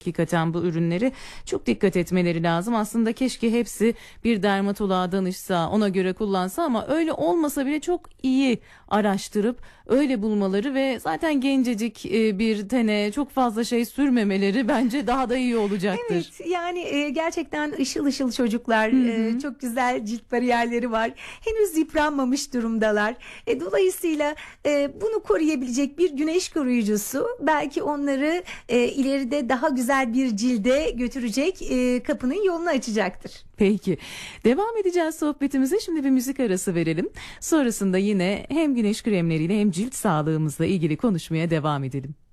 Hakikaten bu ürünleri çok dikkat etmeleri lazım. Aslında keşke hepsi bir dermatoloğa danışsa, ona göre kullansa ama öyle olmasa bile çok iyi araştırıp öyle bulmaları ve zaten gencecik bir tene çok fazla şey sürmemeleri bence daha da iyi olacaktır. Evet, yani gerçekten ışıl ışıl çocuklar, çok güzel cilt bariyerleri var. Henüz yıpranmamış durumdalar. Dolayısıyla bunu koruyabilecek bir güneş koruyucusu belki onları ileride daha güzel bir cilde götürecek, kapının yolunu açacaktır. Peki. Devam edeceğiz sohbetimize. Şimdi bir müzik arası verelim. Sonrasında yine hem güneş kremleriyle hem cilt sağlığımızla ilgili konuşmaya devam edelim.